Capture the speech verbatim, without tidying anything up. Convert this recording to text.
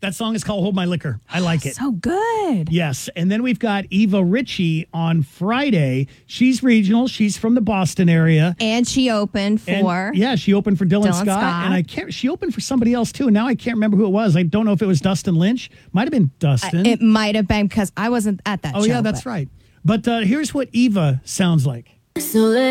That song is called Hold My Liquor. I like it. So good. Yes. And then we've got Eva Ritchie on Friday. She's regional. She's from the Boston area. And she opened And, for... yeah, she opened for Dylan, Dylan Scott, Scott. And I can't, she opened for somebody else too. And now I can't remember who it was. I don't know if it was Dustin Lynch. Might have been Dustin. It might have been because I wasn't at that oh, show. yeah, that's but- right. But uh, here's what Eva sounds like. So let